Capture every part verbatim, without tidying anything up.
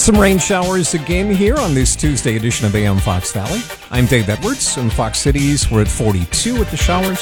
Some rain showers again here on this Tuesday edition of A M Fox Valley. I'm Dave Edwards in Fox Cities. We're at forty-two with the showers.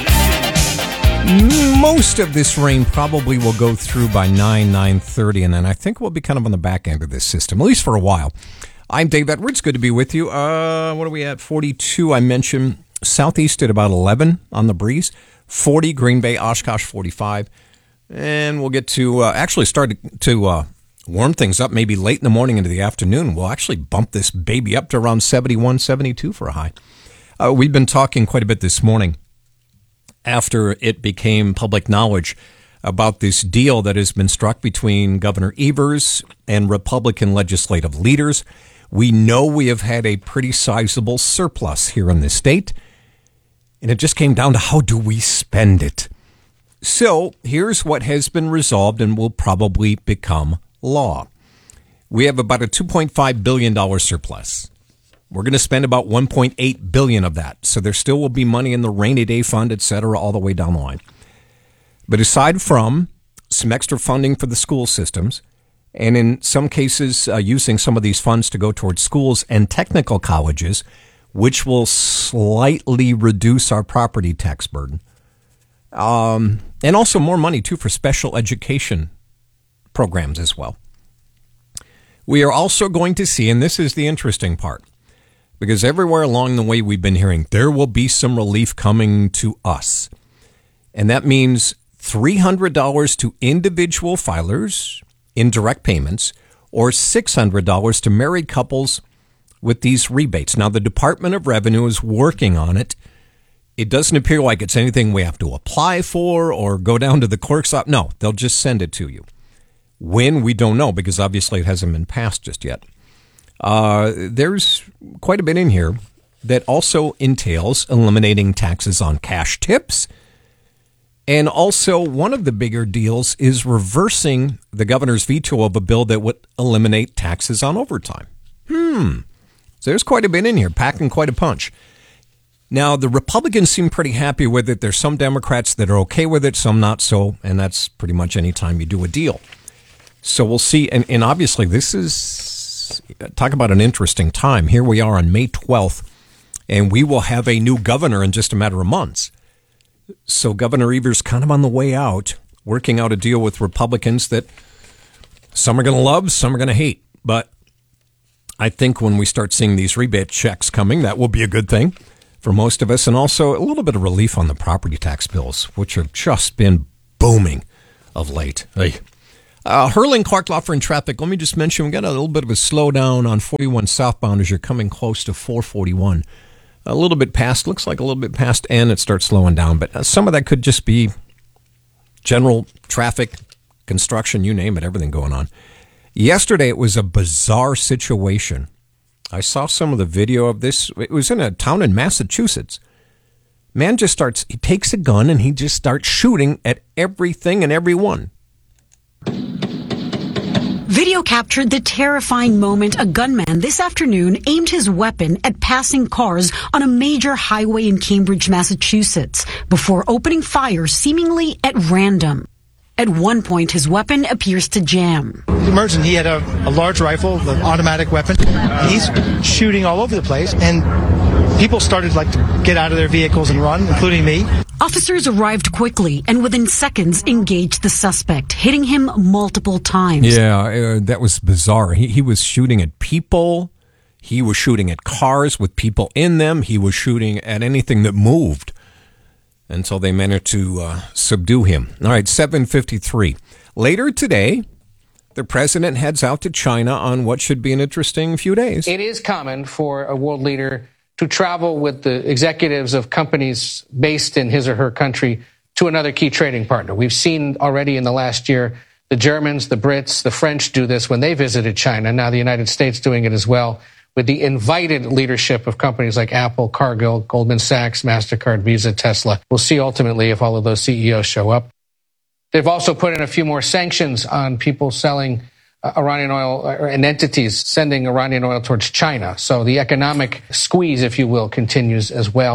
Most of this rain probably will go through by nine, nine thirty, and then I think we'll be kind of on the back end of this system, at least for a while. I'm Dave Edwards. Good to be with you. Uh, what are we at? forty-two, I mentioned. Southeast at about eleven on the breeze. forty, Green Bay, Oshkosh, forty-five. And we'll get to uh, actually start to uh, warm things up maybe late in the morning into the afternoon. We'll actually bump this baby up to around seventy-one, seventy-two for a high. Uh, we've been talking quite a bit this morning after it became public knowledge about this deal that has been struck between Governor Evers and Republican legislative leaders. We know we have had a pretty sizable surplus here in this state, and it just came down to how do we spend it. So here's what has been resolved and will probably become law. We have about a two point five billion dollars surplus. We're going to spend about one point eight billion dollars of that. So there still will be money in the rainy day fund, et cetera, all the way down the line. But aside from some extra funding for the school systems, and in some cases uh, using some of these funds to go towards schools and technical colleges, which will slightly reduce our property tax burden, Um, and also more money, too, for special education programs as well. We are also going to see, and this is the interesting part, because everywhere along the way we've been hearing, there will be some relief coming to us. And that means three hundred dollars to individual filers in direct payments or six hundred dollars to married couples with these rebates. Now, the Department of Revenue is working on it. It doesn't appear like it's anything we have to apply for or go down to the clerk's office. No, they'll just send it to you. When, we don't know, because obviously it hasn't been passed just yet. Uh, there's quite a bit in here that also entails eliminating taxes on cash tips. And also, one of the bigger deals is reversing the governor's veto of a bill that would eliminate taxes on overtime. Hmm. So there's quite a bit in here, packing quite a punch. Now, the Republicans seem pretty happy with it. There's some Democrats that are okay with it, some not so, and that's pretty much any time you do a deal. So we'll see. And, and obviously, this is, talk about an interesting time. Here we are on May twelfth, and we will have a new governor in just a matter of months. So Governor Evers kind of on the way out, working out a deal with Republicans that some are going to love, some are going to hate. But I think when we start seeing these rebate checks coming, that will be a good thing for most of us, and also a little bit of relief on the property tax bills, which have just been booming of late. Hey. Uh, Hurling Clark Loeffler in traffic. Let me just mention, we got a little bit of a slowdown on forty-one southbound as you're coming close to four forty-one. A little bit past, looks like a little bit past N, it starts slowing down, but some of that could just be general traffic, construction, you name it, everything going on. Yesterday, it was a bizarre situation. I saw some of the video of this. It was in a town in Massachusetts. Man just starts, he takes a gun and he just starts shooting at everything and everyone. Video captured the terrifying moment a gunman this afternoon aimed his weapon at passing cars on a major highway in Cambridge, Massachusetts, before opening fire seemingly at random. At one point, his weapon appears to jam. Emergent, he had a, a large rifle, an automatic weapon. He's shooting all over the place, and people started like to get out of their vehicles and run, including me. Officers arrived quickly and within seconds engaged the suspect, hitting him multiple times. Yeah, uh, that was bizarre. He, he was shooting at people. He was shooting at cars with people in them. He was shooting at anything that moved until they managed to uh, subdue him. All right, seven fifty-three. Later today, the president heads out to China on what should be an interesting few days. It is common for a world leader to travel with the executives of companies based in his or her country to another key trading partner. We've seen already in the last year the Germans, the Brits, the French do this when they visited China. Now the United States doing it as well with the invited leadership of companies like Apple, Cargill, Goldman Sachs, MasterCard, Visa, Tesla. We'll see ultimately if all of those C E Os show up. They've also put in a few more sanctions on people selling uh, Iranian oil uh, and entities sending Iranian oil towards China. So the economic squeeze, if you will, continues as well.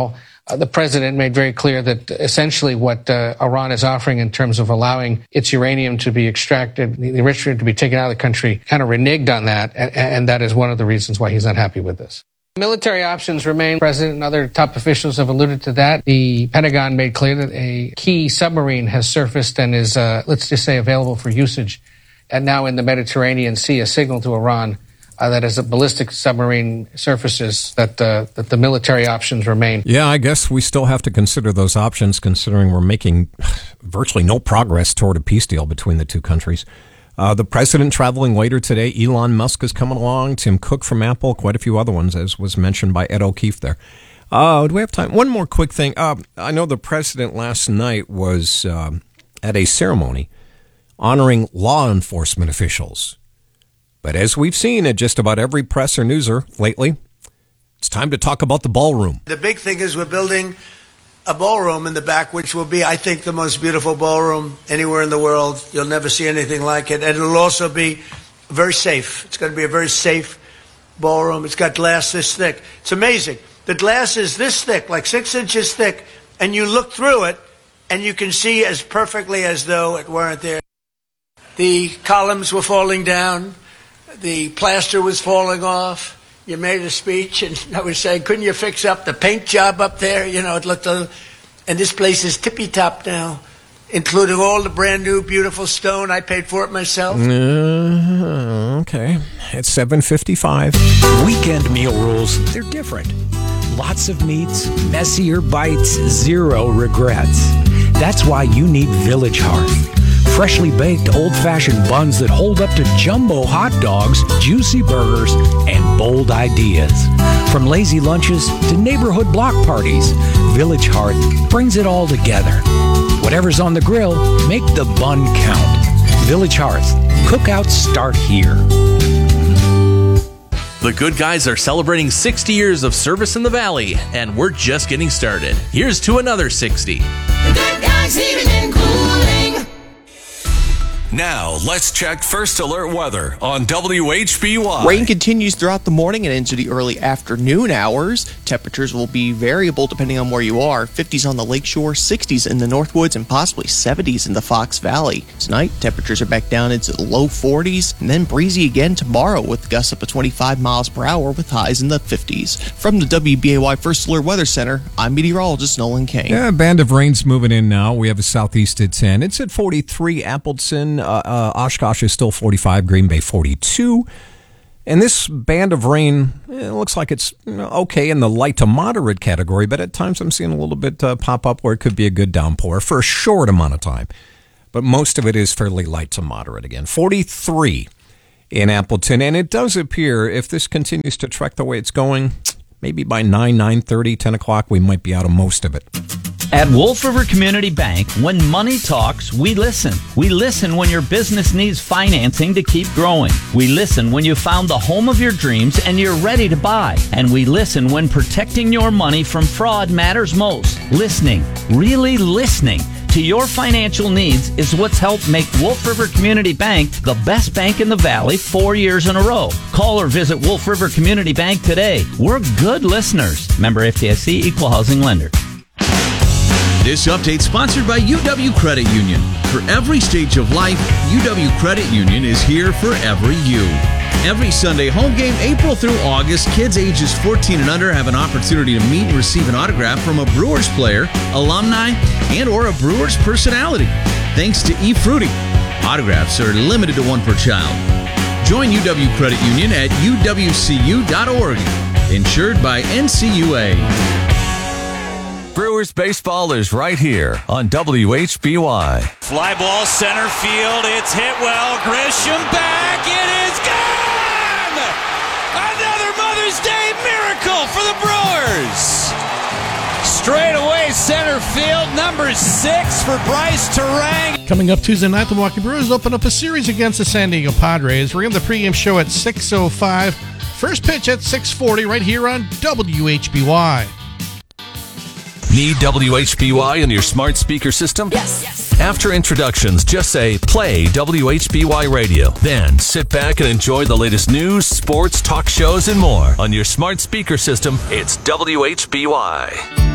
Uh, the president made very clear that essentially what uh, Iran is offering in terms of allowing its uranium to be extracted, the enriched uranium to be taken out of the country, kind of reneged on that, and, and that is one of the reasons why he's unhappy with this. Military options remain. The president and other top officials have alluded to that. The Pentagon made clear that a key submarine has surfaced and is, uh, let's just say, available for usage, and now in the Mediterranean Sea, a signal to Iran Uh, that as a ballistic submarine surfaces, that uh, that the military options remain. Yeah, I guess we still have to consider those options, considering we're making virtually no progress toward a peace deal between the two countries. Uh, the president traveling later today. Elon Musk is coming along. Tim Cook from Apple. Quite a few other ones, as was mentioned by Ed O'Keefe there. Uh, do we have time? One more quick thing. Uh, I know the president last night was uh, at a ceremony honoring law enforcement officials. But as we've seen at just about every press or newser lately, it's time to talk about the ballroom. The big thing is we're building a ballroom in the back, which will be, I think, the most beautiful ballroom anywhere in the world. You'll never see anything like it. And it'll also be very safe. It's going to be a very safe ballroom. It's got glass this thick. It's amazing. The glass is this thick, like six inches thick, and you look through it, and you can see as perfectly as though it weren't there. The columns were falling down. The plaster was falling off. You made a speech, and I was saying, couldn't you fix up the paint job up there? You know, it looked a little... And this place is tippy-top now, including all the brand-new, beautiful stone. I paid for it myself. Uh, okay. It's seven fifty-five. Weekend meal rules, they're different. Lots of meats, messier bites, zero regrets. That's why you need Village Hearth. Freshly baked, old-fashioned buns that hold up to jumbo hot dogs, juicy burgers, and bold ideas. From lazy lunches to neighborhood block parties, Village Hearth brings it all together. Whatever's on the grill, make the bun count. Village Hearth. Cookouts start here. The Good Guys are celebrating sixty years of service in the Valley, and we're just getting started. Here's to another sixty. The Good Guys Heating and Cooling. Now, let's check First Alert weather on W H B Y. Rain continues throughout the morning and into the early afternoon hours. Temperatures will be variable depending on where you are. fifties on the lakeshore, sixties in the Northwoods, and possibly seventies in the Fox Valley. Tonight, temperatures are back down into the low forties, and then breezy again tomorrow with gusts up to twenty-five miles per hour with highs in the fifties. From the W B A Y First Alert Weather Center, I'm meteorologist Nolan Kane. Yeah, a band of rain's moving in now. We have a southeast at ten. It's at forty-three. Appleton, uh, uh, Oshkosh is still forty-five. Green Bay forty-two. And this band of rain, it looks like it's okay in the light to moderate category, but at times I'm seeing a little bit uh, pop up where it could be a good downpour for a short amount of time. But most of it is fairly light to moderate again. forty-three in Appleton. And it does appear, if this continues to trek the way it's going, maybe by nine, nine thirty, ten o'clock, we might be out of most of it. At Wolf River Community Bank, when money talks, we listen. We listen when your business needs financing to keep growing. We listen when you found the home of your dreams and you're ready to buy. And we listen when protecting your money from fraud matters most. Listening, really listening to your financial needs is what's helped make Wolf River Community Bank the best bank in the Valley four years in a row. Call or visit Wolf River Community Bank today. We're good listeners. Member F D I C, Equal Housing Lender. This update sponsored by U W Credit Union. For every stage of life, U W Credit Union is here for every you. Every Sunday home game, April through August, kids ages fourteen and under have an opportunity to meet and receive an autograph from a Brewers player, alumni, and or a Brewers personality. Thanks to eFruity. Autographs are limited to one per child. Join U W Credit Union at U W C U dot org. Insured by N C U A. Brewers baseball is right here on W H B Y. Fly ball center field. It's hit well. Grisham back. It is gone! Another Mother's Day miracle for the Brewers. Straight away center field. Number six for Bryce Terang. Coming up Tuesday night, the Milwaukee Brewers open up a series against the San Diego Padres. We're in the pregame show at six oh five. First pitch at six forty right here on W H B Y. Need W H B Y in your smart speaker system? Yes. yes. After introductions, just say, play W H B Y Radio. Then sit back and enjoy the latest news, sports, talk shows, and more. On your smart speaker system, it's W H B Y.